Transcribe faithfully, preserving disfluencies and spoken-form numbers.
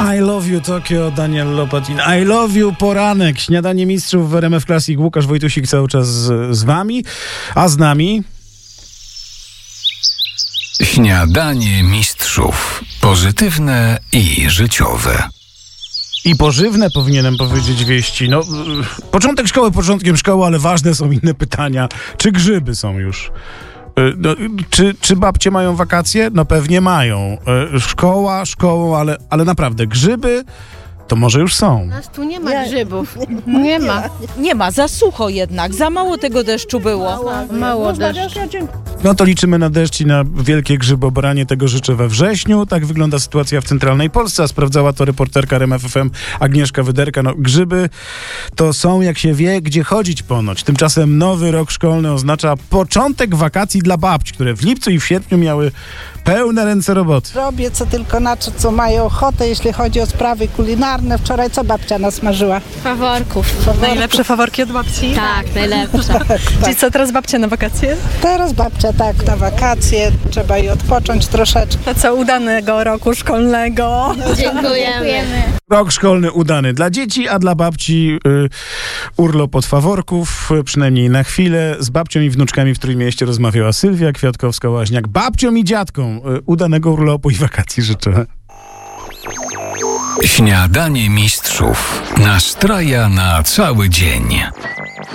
I love you Tokio, Daniel Lopatin. I love you poranek. Śniadanie mistrzów w R M F Classic. Łukasz Wojtusik cały czas z, z wami, a z nami... Śniadanie mistrzów. Pozytywne i życiowe. I pożywne, powinienem powiedzieć, wieści. No, początek szkoły początkiem szkoły, ale ważne są inne pytania. Czy grzyby są już? No, czy, czy babcie mają wakacje? No pewnie mają. Szkoła, szkołą, ale, ale naprawdę grzyby to może już są. Nas tu nie ma grzybów. Nie ma. Nie ma, za sucho jednak, za mało tego deszczu było. Mało deszczu. No to liczymy na deszcz i na wielkie grzybobranie. Tego życzę we wrześniu. Tak wygląda sytuacja w centralnej Polsce, a sprawdzała to reporterka R M F F M Agnieszka Wyderka. No grzyby to są, jak się wie, gdzie chodzić ponoć. Tymczasem nowy rok szkolny oznacza początek wakacji dla babci, które w lipcu i w sierpniu miały pełne ręce roboty. Robię co tylko na co, co mają ochotę, jeśli chodzi o sprawy kulinarne. Wczoraj co babcia nasmażyła? Faworków. Faworków. Najlepsze faworki od babci? Tak, najlepsze. Tak, tak. Czyli co, teraz babcia na wakacje? Teraz babcia tak, na wakacje, trzeba jej odpocząć troszeczkę. To co, udanego roku szkolnego. Dziękujemy. Rok szkolny udany dla dzieci, a dla babci y, urlop od faworków, y, przynajmniej na chwilę. Z babcią i wnuczkami w Trójmieście rozmawiała Sylwia Kwiatkowska-Łaźniak. Babciom i dziadkom y, udanego urlopu i wakacji życzę. Śniadanie mistrzów. Nastraja na cały dzień.